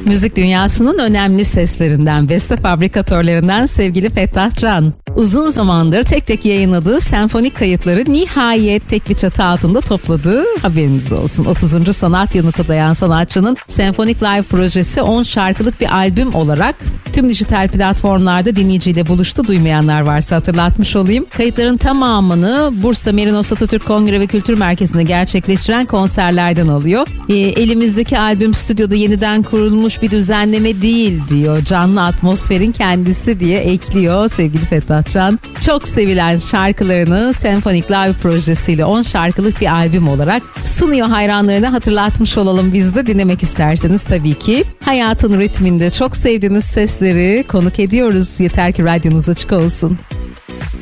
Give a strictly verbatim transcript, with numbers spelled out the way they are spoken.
Müzik dünyasının önemli seslerinden, beste fabrikatörlerinden sevgili Fettah Can. Uzun zamandır tek tek yayınladığı senfonik kayıtları nihayet tek bir çatı altında topladığı haberiniz olsun. otuzuncu sanat yılını kutlayan sanatçının Senfonik Live projesi on şarkılık bir albüm olarak tüm dijital platformlarda dinleyiciyle buluştu. Duymayanlar varsa hatırlatmış olayım. Kayıtların tamamını Bursa Merinos Atatürk Kongre ve Kültür Merkezi'nde gerçekleştiren konserlerden alıyor. E, elimizdeki albüm stüdyoda yeniden kurulmuş bir düzenleme değil diyor. Canlı atmosferin kendisi diye ekliyor sevgili Fettah Can. Çok sevilen şarkılarını Senfonik Live projesiyle on şarkılık bir albüm olarak sunuyor hayranlarına, hatırlatmış olalım biz de. Dinlemek isterseniz tabii ki hayatın ritminde çok sevdiğiniz sesleri konuk ediyoruz. Yeter ki radyonuz açık olsun.